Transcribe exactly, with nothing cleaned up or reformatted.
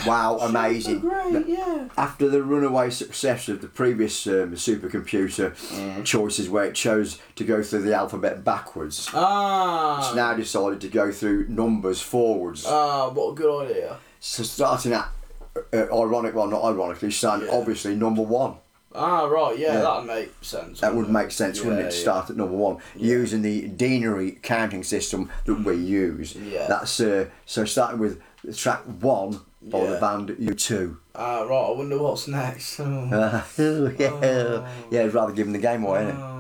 wow, amazing. Great, yeah. After the runaway success of the previous um, supercomputer Mm. choices, where it chose to go through the alphabet backwards, Ah. it's now decided to go through numbers forwards. Ah, what a good idea. So starting at, uh, ironic, well not ironically, starting Yeah. obviously number one. Ah, right, yeah, Yeah. that'd make sense. That would wouldn't make sense, Yeah, wouldn't it? To yeah. start at number one, Yeah. using the deanery counting system that we use. Yeah. That's uh, so starting with track one by the Yeah. band U two. Ah, right, I wonder what's next. Oh. Uh, yeah, yeah, I'd rather give them the game away, innit? Oh.